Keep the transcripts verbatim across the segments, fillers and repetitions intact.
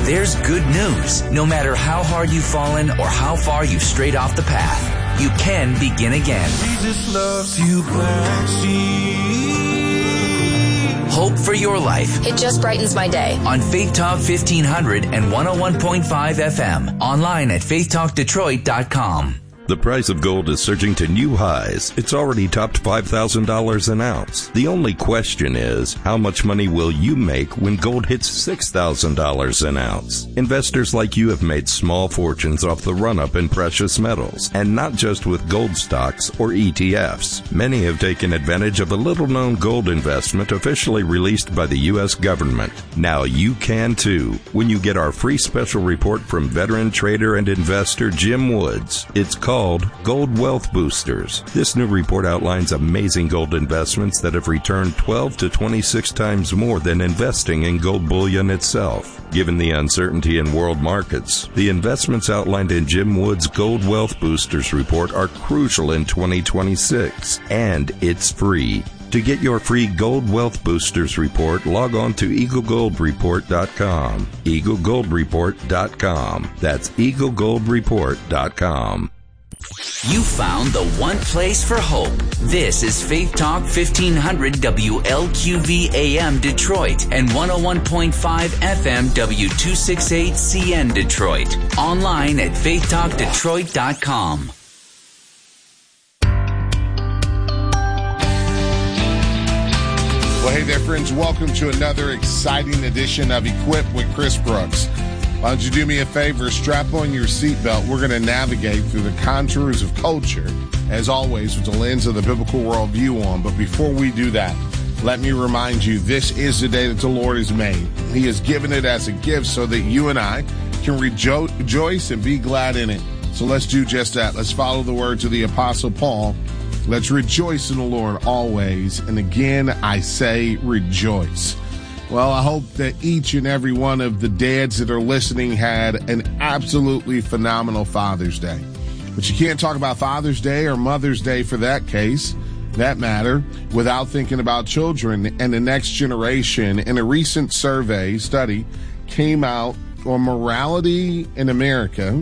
there's good news. No matter how hard you've fallen or how far you've strayed off the path, you can begin again. Jesus loves you black sheep. Hope for your life. It just brightens my day. On Faith Talk fifteen hundred and one oh one point five F M. Online at faith talk detroit dot com. The price of gold is surging to new highs. It's already topped five thousand dollars an ounce. The only question is, how much money will you make when gold hits six thousand dollars an ounce? Investors like you have made small fortunes off the run-up in precious metals, and not just with gold stocks or E T Fs. Many have taken advantage of a little-known gold investment officially released by the U S government. Now you can too, when you get our free special report from veteran trader and investor Jim Woods. It's called Called Gold Wealth Boosters. This new report outlines amazing gold investments that have returned twelve to twenty-six times more than investing in gold bullion itself. Given the uncertainty in world markets, the investments outlined in Jim Wood's Gold Wealth Boosters report are crucial in twenty twenty-six, and it's free. To get your free Gold Wealth Boosters report, log on to eagle gold report dot com. eagle gold report dot com. That's eagle gold report dot com. You found the one place for hope. This is Faith Talk fifteen hundred W L Q V A M Detroit and one oh one point five F M W two sixty-eight C N Detroit. Online at faith talk detroit dot com. Well, hey there, friends. Welcome to another exciting edition of Equipped with Chris Brooks. Why don't you do me a favor, strap on your seatbelt. We're going to navigate through the contours of culture, as always, with the lens of the biblical worldview on. But before we do that, let me remind you, this is the day that the Lord has made. He has given it as a gift so that you and I can rejo- rejoice and be glad in it. So let's do just that. Let's follow the words of the Apostle Paul. Let's rejoice in the Lord always. And again, I say rejoice. Well, I hope that each and every one of the dads that are listening had an absolutely phenomenal Father's Day. But you can't talk about Father's Day or Mother's Day for that case, that matter, without thinking about children and the next generation. In a recent survey study came out on morality in America,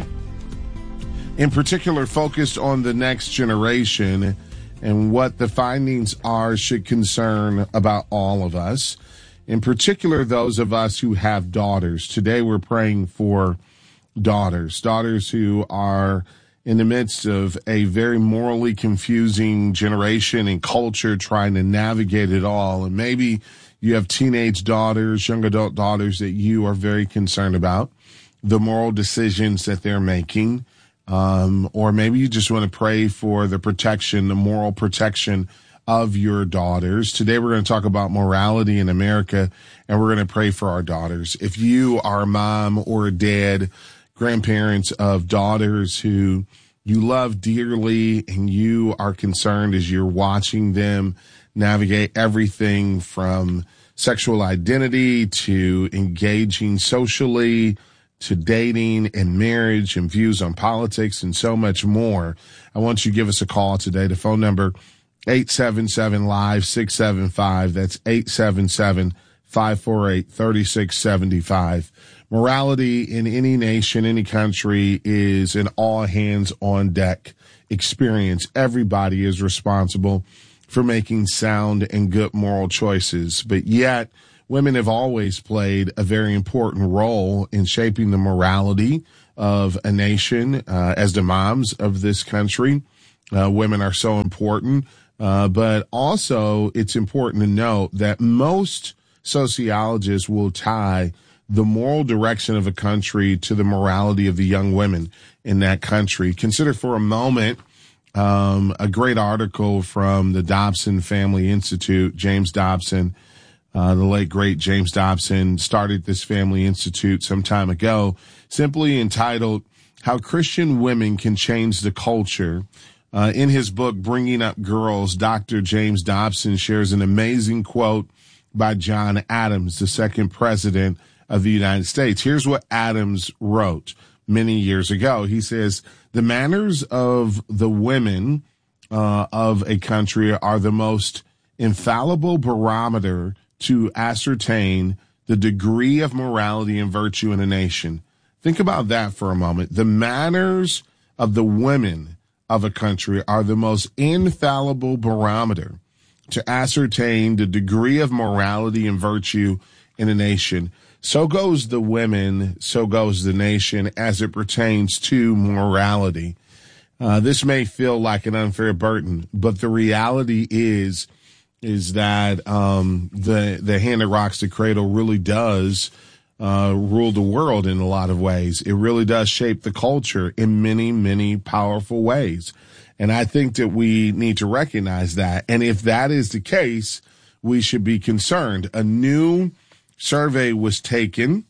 in particular focused on the next generation, and what the findings are should concern about all of us. In particular, those of us who have daughters. Today we're praying for daughters, daughters who are in the midst of a very morally confusing generation and culture trying to navigate it all. And maybe you have teenage daughters, young adult daughters that you are very concerned about, the moral decisions that they're making. Um, or maybe you just want to pray for the protection, the moral protection of your daughters. Today we're going to talk about morality in America, and we're going to pray for our daughters. If you are a mom or a dad, grandparents of daughters who you love dearly and you are concerned as you're watching them navigate everything from sexual identity to engaging socially to dating and marriage and views on politics and so much more, I want you to give us a call today. The phone number eight seven seven, live, six seven five. That's eight seven seven, five four eight, three six seven five. Morality in any nation, any country is an all hands on deck experience. Everybody is responsible for making sound and good moral choices. But yet, women have always played a very important role in shaping the morality of a nation. Uh, as the moms of this country, uh, women are so important. Uh, but also it's important to note that most sociologists will tie the moral direction of a country to the morality of the young women in that country. Consider for a moment um, a great article from the Dobson Family Institute. James Dobson, uh, the late, great James Dobson, started this Family Institute some time ago, simply entitled How Christian Women Can Change the Culture. Uh, in his book, Bringing Up Girls, Doctor James Dobson shares an amazing quote by John Adams, the second president of the United States. Here's what Adams wrote many years ago. He says, the manners of the women uh, of a country are the most infallible barometer to ascertain the degree of morality and virtue in a nation. Think about that for a moment. The manners of the women of a country are the most infallible barometer to ascertain the degree of morality and virtue in a nation. So goes the women, so goes the nation as it pertains to morality. Uh, this may feel like an unfair burden, but the reality is, is that um, the the hand that rocks the cradle really does uh, rule the world in a lot of ways. It really does shape the culture in many, many powerful ways. And I think that we need to recognize that. And if that is the case, we should be concerned. A new survey was taken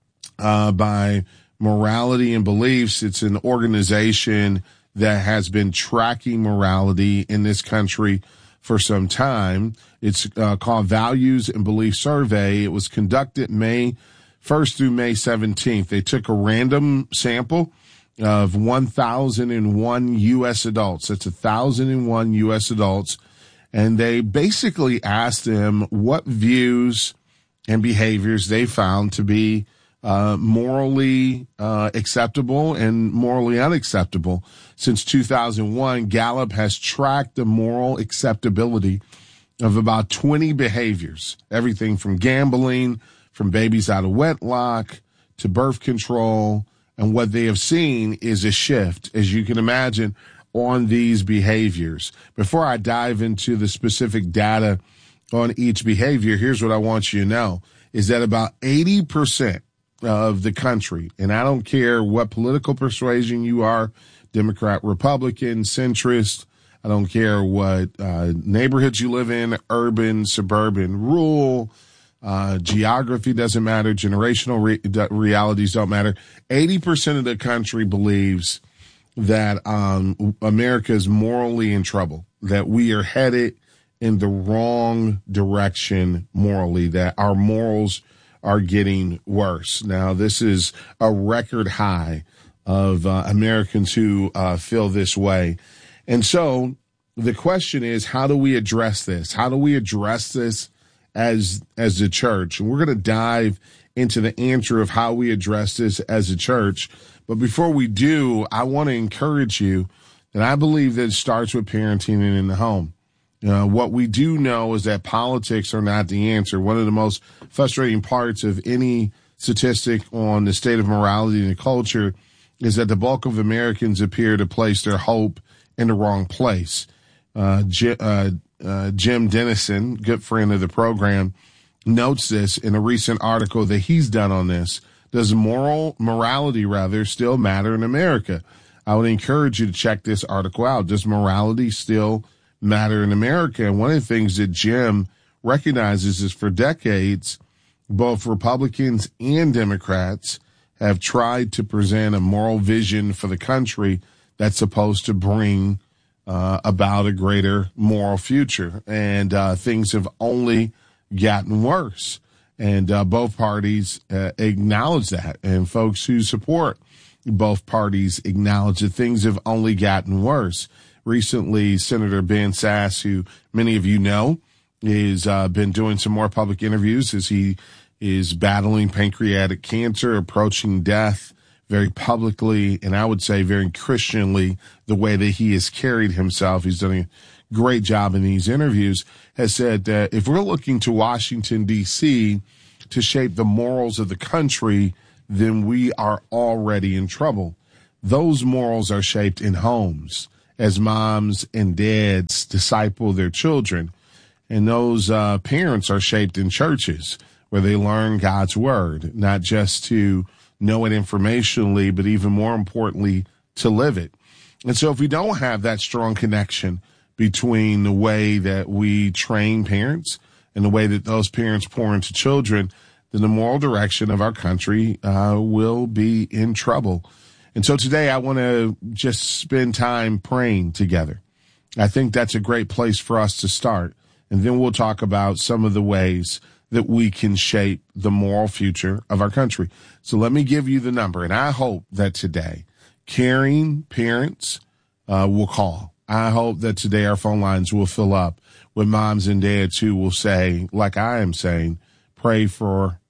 uh, by Morality and Beliefs. It's an organization that has been tracking morality in this country for some time. It's uh, called Values and Belief Survey. It was conducted May first through May seventeenth. They took a random sample of one thousand one U S adults. That's one thousand one U S adults. And they basically asked them what views and behaviors they found to be uh, morally uh, acceptable and morally unacceptable. Since two thousand one, Gallup has tracked the moral acceptability of about twenty behaviors, everything from gambling, from babies out of wedlock to birth control. And what they have seen is a shift, as you can imagine, on these behaviors. Before I dive into the specific data on each behavior, here's what I want you to know, is that about eighty percent of the country, and I don't care what political persuasion you are, Democrat, Republican, centrist, I don't care what uh, neighborhoods you live in, urban, suburban, rural, uh, geography doesn't matter, generational re- realities don't matter. eighty percent of the country believes that um, America is morally in trouble, that we are headed in the wrong direction morally, that our morals are getting worse. Now, this is a record high of uh, Americans who uh, feel this way. And so the question is, how do we address this? How do we address this as as a church? And we're going to dive into the answer of how we address this as a church. But before we do, I want to encourage you that I believe that it starts with parenting and in the home. Uh, what we do know is that politics are not the answer. One of the most frustrating parts of any statistic on the state of morality and culture is that the bulk of Americans appear to place their hope in the wrong place. Uh, J- uh, uh, Jim Dennison, good friend of the program, notes this in a recent article that he's done on this. Does moral morality rather still matter in America? I would encourage you to check this article out. Does morality still matter in America? And one of the things that Jim recognizes is for decades, both Republicans and Democrats have tried to present a moral vision for the country that's supposed to bring uh, about a greater moral future. And uh, things have only gotten worse. And uh, both parties uh, acknowledge that. And folks who support both parties acknowledge that things have only gotten worse. Recently, Senator Ben Sasse, who many of you know, has uh, been doing some more public interviews as he is battling pancreatic cancer, approaching death very publicly, and I would say very Christianly, the way that he has carried himself. He's done a great job in these interviews, has said that if we're looking to Washington, D C to shape the morals of the country, then we are already in trouble. Those morals are shaped in homes as moms and dads disciple their children. And those uh, parents are shaped in churches where they learn God's word, not just to know it informationally, but even more importantly, to live it. And so if we don't have that strong connection between the way that we train parents and the way that those parents pour into children, then the moral direction of our country uh, will be in trouble. And so today I want to just spend time praying together. I think that's a great place for us to start. And then we'll talk about some of the ways that we can shape the moral future of our country. So let me give you the number. And I hope that today caring parents uh, will call. I hope that today our phone lines will fill up with moms and dads who will say, like I am saying, pray for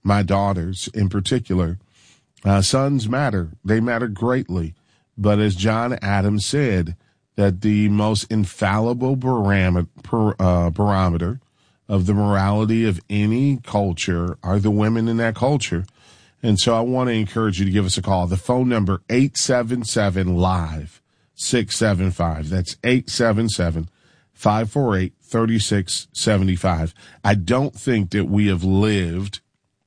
my daughters in particular. Uh, sons matter. They matter greatly. But as John Adams said, that the most infallible barometer, uh, barometer of the morality of any culture are the women in that culture. And so I want to encourage you to give us a call. The phone number, eight seven seven, live, six seven five. That's eight seven seven, five four eight, three six seven five. I don't think that we have lived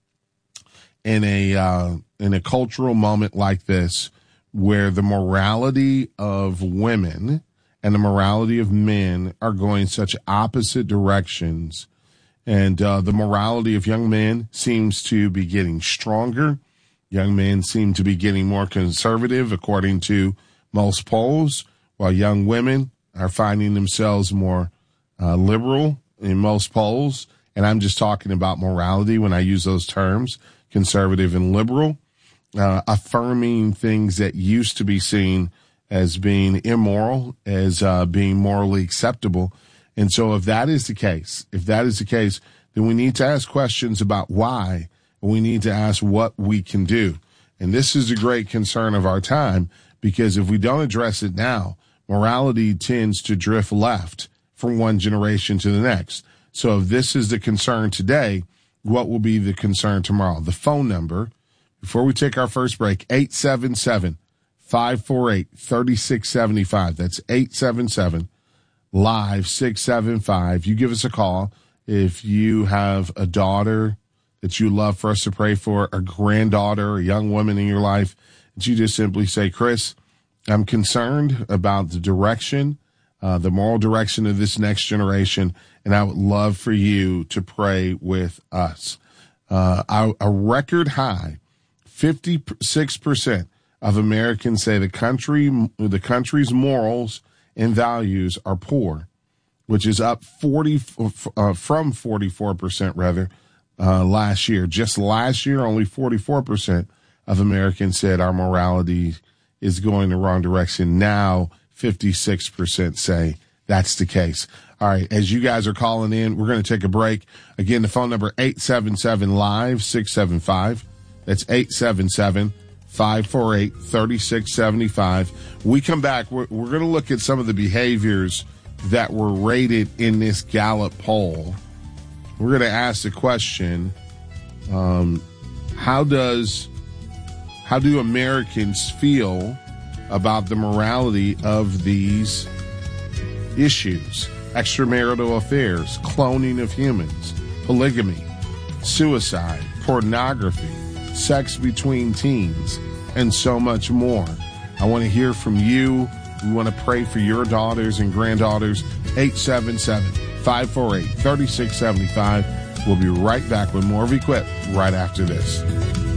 in a uh, in a cultural moment like this where the morality of women and the morality of men are going such opposite directions. And uh, the morality of young men seems to be getting stronger. Young men seem to be getting more conservative, according to most polls, while young women are finding themselves more uh, liberal in most polls. And I'm just talking about morality when I use those terms, conservative and liberal. Uh, affirming things that used to be seen as being immoral, as uh, being morally acceptable. And so if that is the case, if that is the case, then we need to ask questions about why, and we need to ask what we can do. And this is a great concern of our time, because if we don't address it now, morality tends to drift left from one generation to the next. So if this is the concern today, what will be the concern tomorrow? The phone number, before we take our first break, eight seven seven, five four eight, three six seven five. That's eight seven seven, live, six seven five. You give us a call if you have a daughter that you love for us to pray for, a granddaughter, a young woman in your life, that you just simply say, Chris, I'm concerned about the direction, uh, the moral direction of this next generation, and I would love for you to pray with us. Uh, a, a record high, fifty-six percent of Americans say the country, the country's morals and values are poor, which is up forty uh, from forty-four percent rather uh, last year. Just last year, only forty-four percent of Americans said our morality is going the wrong direction. Now, fifty-six percent say that's the case. All right, as you guys are calling in, we're going to take a break. Again, the phone number, eight seven seven, live, six seven five. That's eight seven seven, five four eight, three six seven five. We come back, we're, we're going to look at some of the behaviors that were rated in this Gallup poll. We're going to ask the question, um, how does, how do Americans feel about the morality of these issues? Extramarital affairs, cloning of humans, polygamy, suicide, pornography, sex between teens, and so much more. I want to hear from you. We want to pray for your daughters and granddaughters. eight seven seven, five four eight, three six seven five. We'll be right back with more of Equip right after this.